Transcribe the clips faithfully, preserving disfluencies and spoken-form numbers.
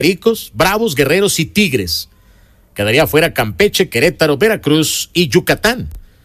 Pericos, Bravos, Guerreros y Tigres. Quedaría fuera Campeche, Querétaro, Veracruz y Yucatán.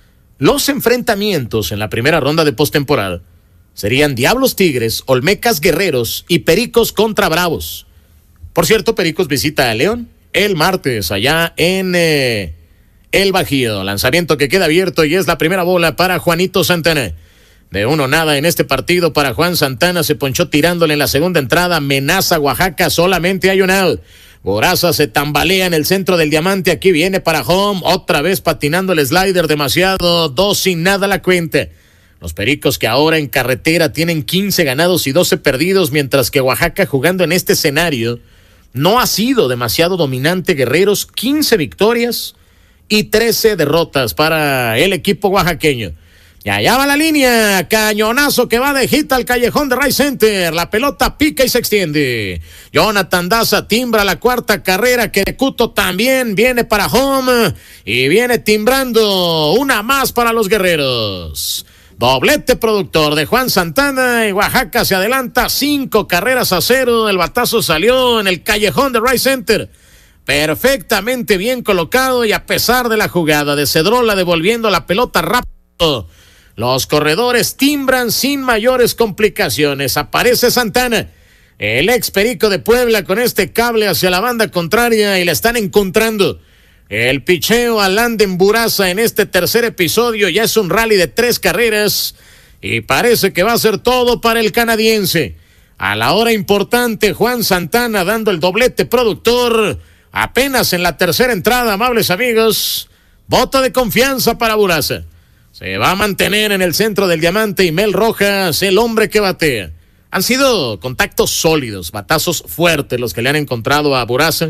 Los enfrentamientos en la primera ronda de postemporada serían Diablos Tigres, Olmecas Guerreros y Pericos contra Bravos. Por cierto, Pericos visita a León el martes allá en eh, El Bajío. Lanzamiento que queda abierto y es la primera bola para Juanito Santana. De uno nada en este partido para Juan Santana. Se ponchó tirándole en la segunda entrada. Amenaza Oaxaca, solamente hay un out. Boraza se tambalea en el centro del diamante. Aquí viene para home. Otra vez patinando el slider demasiado. Dos sin nada la cuenta. Los Pericos que ahora en carretera tienen quince ganados y doce perdidos, mientras que Oaxaca jugando en este escenario no ha sido demasiado dominante. Guerreros, quince victorias y trece derrotas para el equipo oaxaqueño. Y allá va la línea, cañonazo que va de hit al callejón de Right Center. La pelota pica y se extiende. Jonathan Daza timbra la cuarta carrera, que Cuto también viene para home y viene timbrando una más para los Guerreros. Doblete productor de Juan Santana y Oaxaca se adelanta cinco carreras a cero. El batazo salió en el callejón de Right Center. Perfectamente bien colocado y a pesar de la jugada de Cedrola devolviendo la pelota rápido, los corredores timbran sin mayores complicaciones. Aparece Santana, el ex Perico de Puebla, con este cable hacia la banda contraria y la están encontrando. El picheo a Landen Buraza en este tercer episodio ya es un rally de tres carreras y parece que va a ser todo para el canadiense. A la hora importante, Juan Santana dando el doblete productor apenas en la tercera entrada, amables amigos. Voto de confianza para Buraza. Se va a mantener en el centro del diamante y Mel Rojas, el hombre que batea. Han sido contactos sólidos, batazos fuertes los que le han encontrado a Buraza.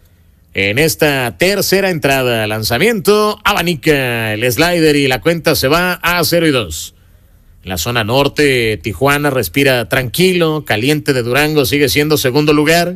En esta tercera entrada, lanzamiento, abanica el slider y la cuenta se va a cero y dos. En la zona norte, Tijuana respira tranquilo, Caliente de Durango sigue siendo segundo lugar.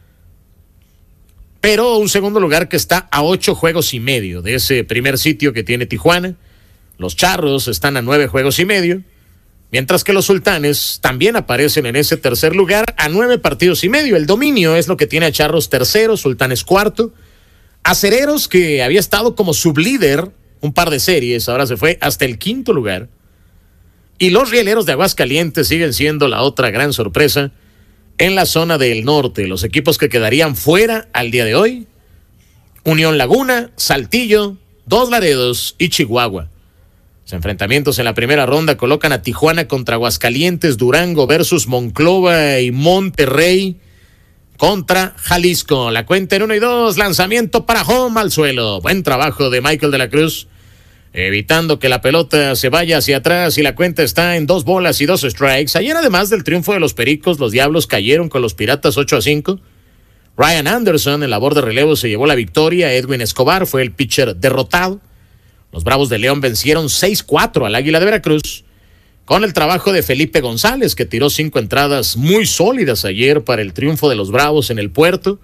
Pero un segundo lugar que está a ocho juegos y medio de ese primer sitio que tiene Tijuana. Los Charros están a nueve juegos y medio, mientras que los Sultanes también aparecen en ese tercer lugar a nueve partidos y medio. El dominio es lo que tiene a Charros tercero, Sultanes cuarto. Acereros, que había estado como sublíder un par de series, ahora se fue hasta el quinto lugar. Y los Rieleros de Aguascalientes siguen siendo la otra gran sorpresa en la zona del norte. Los equipos que quedarían fuera al día de hoy: Unión Laguna, Saltillo, Dos Laredos y Chihuahua. Los enfrentamientos en la primera ronda colocan a Tijuana contra Aguascalientes, Durango versus Monclova y Monterrey contra Jalisco. La cuenta en uno y dos, lanzamiento para home al suelo. Buen trabajo de Michael de la Cruz, evitando que la pelota se vaya hacia atrás y la cuenta está en dos bolas y dos strikes. Ayer, además del triunfo de los Pericos, los Diablos cayeron con los Piratas ocho a cinco. Ryan Anderson en labor de relevo se llevó la victoria. Edwin Escobar fue el pitcher derrotado. Los Bravos de León vencieron seis cuatro al Águila de Veracruz con el trabajo de Felipe González, que tiró cinco entradas muy sólidas ayer para el triunfo de los Bravos en el Puerto.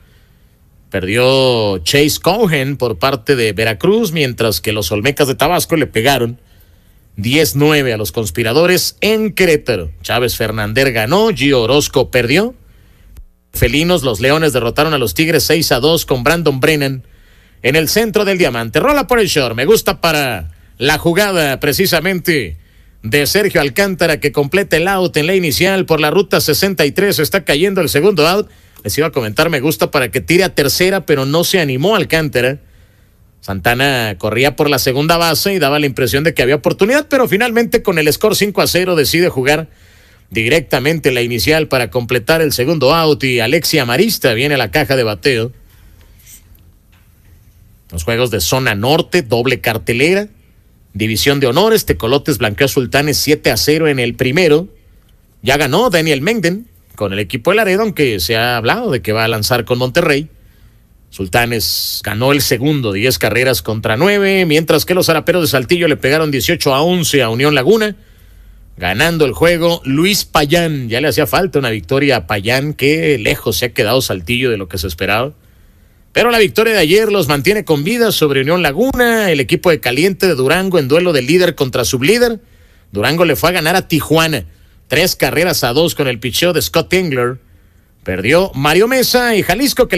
Perdió Chase Cohen por parte de Veracruz, mientras que los Olmecas de Tabasco le pegaron diez nueve a los Conspiradores en Querétaro. Chávez Fernández ganó, Gio Orozco perdió. Felinos, los Leones derrotaron a los Tigres seis a dos con Brandon Brennan en el centro del diamante. Rola por el short, me gusta para la jugada precisamente de Sergio Alcántara, que completa el out en la inicial por la ruta sesenta y tres. Está cayendo el segundo out. Les iba a comentar, me gusta para que tire a tercera, pero no se animó Alcántara. Santana corría por la segunda base y daba la impresión de que había oportunidad, pero finalmente con el score cinco a cero decide jugar directamente la inicial para completar el segundo out y Alexia Marista viene a la caja de bateo. Los juegos de zona norte, doble cartelera, división de honores. Tecolotes blanqueó a Sultanes siete a cero en el primero. Ya ganó Daniel Mengden con el equipo de Laredo, aunque se ha hablado de que va a lanzar con Monterrey. Sultanes ganó el segundo, diez carreras contra nueve, mientras que los Zaraperos de Saltillo le pegaron dieciocho a once a Unión Laguna. Ganando el juego, Luis Payán. Ya le hacía falta una victoria a Payán, que lejos se ha quedado Saltillo de lo que se esperaba. Pero la victoria de ayer los mantiene con vida sobre Unión Laguna. El equipo de Caliente de Durango en duelo de líder contra sublíder. Durango le fue a ganar a Tijuana tres carreras a dos con el picheo de Scott Engler. Perdió Mario Mesa y Jalisco, que